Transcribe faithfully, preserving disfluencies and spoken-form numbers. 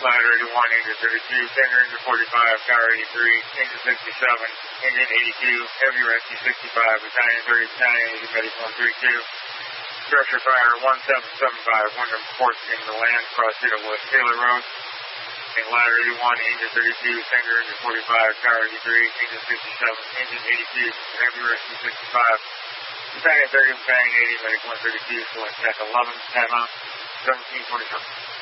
ladder eighty-one, engine thirty-two, tender engine forty-five, tower eighty-three, engine sixty-seven, engine eighty-two, heavy rescue sixty-five, battalion thirty, battalion eighty, medic one thirty-two, structure fire one seven seven five, wind reports in the land, cross Taylor West Taylor Road, and ladder eighty-one, engine thirty-two, tender engine forty-five, tower eighty-three, engine sixty-seven, engine eighty-two, heavy rescue sixty-five, battalion thirty, battalion eighty, medic one thirty-two, select tech eleven, timeout, seventeen forty-seven.